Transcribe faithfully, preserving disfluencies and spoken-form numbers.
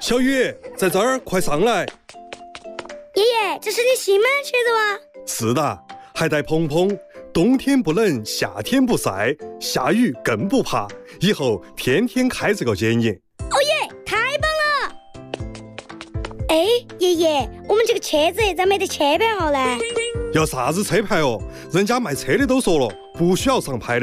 小雨，在这儿，快上来！ 爷爷，这是你新买的车子哇？ 是的，还带蓬蓬，冬天不冷，夏天不晒，下雨更不怕，以后天天开这个检验。 哦耶，太棒了！哎，爷爷，我们这个车子咋没得车牌号呢？ 要啥子车牌哦？人家卖车的都说了，不需要上牌的。